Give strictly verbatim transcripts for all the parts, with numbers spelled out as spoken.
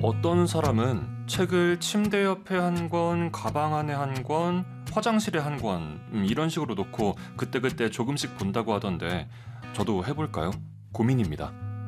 어떤 사람은 책을 침대 옆에 한 권, 가방 안에 한 권, 화장실에 한 권, 음, 이런 식으로 놓고 그때그때 조금씩 본다고 하던데 저도 해볼까요? 고민입니다.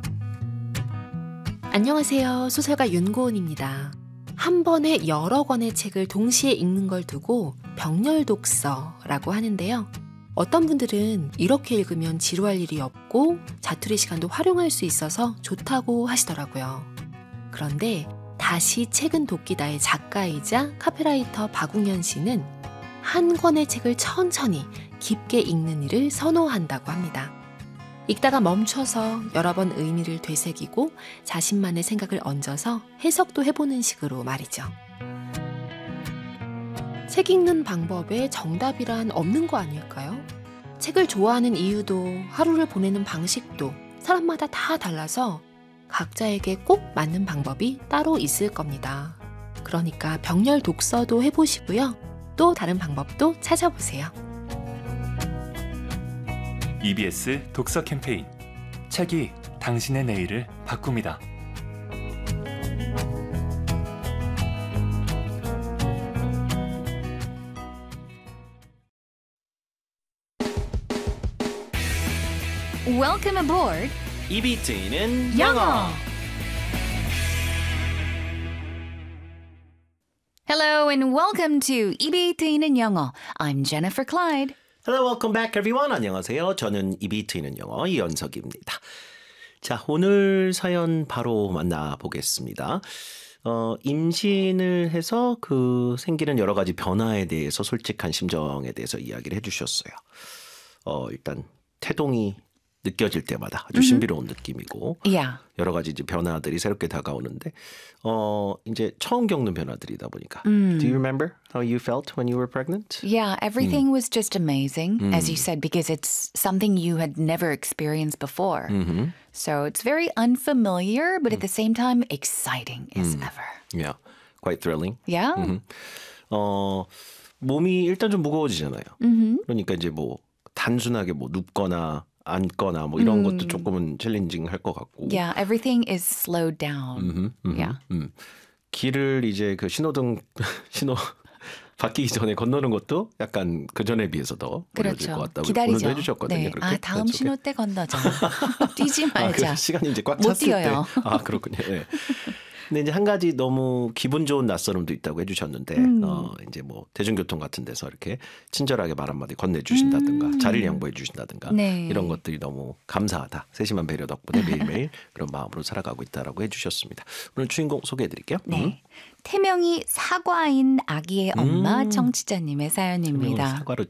안녕하세요. 소설가 윤고은입니다. 한 번에 여러 권의 책을 동시에 읽는 걸 두고 병렬 독서라고 하는데요. 어떤 분들은 이렇게 읽으면 지루할 일이 없고 자투리 시간도 활용할 수 있어서 좋다고 하시더라고요. 그런데 다시 책은 돕기다의 작가이자 카피라이터 박웅현 씨는 한 권의 책을 천천히 깊게 읽는 일을 선호한다고 합니다. 읽다가 멈춰서 여러 번 의미를 되새기고 자신만의 생각을 얹어서 해석도 해보는 식으로 말이죠. 책 읽는 방법에 정답이란 없는 거 아닐까요? 책을 좋아하는 이유도 하루를 보내는 방식도 사람마다 다 달라서 각자에게 꼭 맞는 방법이 따로 있을 겁니다. 그러니까 병렬 독서도 해보시고요. 또 다른 방법도 찾아보세요. 이비에스 독서 캠페인 책이 당신의 내일을 바꿉니다. Welcome aboard 이비티는 영어. Hello and welcome to 이비티는 영어. I'm Jennifer Clyde. Hello, welcome back everyone. 안녕하세요. 저는 이비티는 영어 이현석입니다. 자, 오늘 사연 바로 만나보겠습니다. 어, 임신을 해서 그 생기는 여러 가지 변화에 대해서 솔직한 심정에 대해서 이야기를 해주셨어요. 어, 일단 태동이 느껴질 때마다 아주 신비로운 느낌이고 Yeah. 여러 가지 이제 변화들이 새롭게 다가오는데 어 이제 처음 겪는 변화들이다 보니까. 음. Do you remember how you felt when you were pregnant? Yeah, everything was just amazing, as you said, because it's something you had never experienced before. Mm-hmm. So it's very unfamiliar, but at the same time, exciting as ever. Yeah, quite thrilling. Yeah? 어 몸이 일단 좀 무거워지잖아요. Mm-hmm. 그러니까 이제 뭐 단순하게 뭐 눕거나 앉거나 뭐 이런 것도 조금은 챌린징 할 것 같고. Yeah, everything is slowed down. 음흠, 음흠, Yeah. 음. 길을 이제 그 신호등 신호 바뀌기 전에 건너는 것도 약간 그 전에 비해서 더 어려워질 것 그렇죠. 같다고 기다리죠. 오늘도 해주셨거든요. 네. 그렇게? 아, 다음 That's okay. 신호 때 건너자. 뛰지 아, 말자. 그 시간이 이제 꽉 못 찼을 뛰어요. 때. 아, 그렇군요. 네. 근데 이제 한 가지 너무 기분 좋은 낯설음도 있다고 해주셨는데 음. 어, 이제 뭐 대중교통 같은 데서 이렇게 친절하게 말 한마디 건네주신다든가 음. 자리를 양보해 주신다든가 네. 이런 것들이 너무 감사하다. 세심한 배려 덕분에 매일매일 그런 마음으로 살아가고 있다라고 해주셨습니다. 오늘 주인공 소개해드릴게요. 네. 음. 태명이 사과인 아기의 엄마 청취자님의 사연입니다. 사과로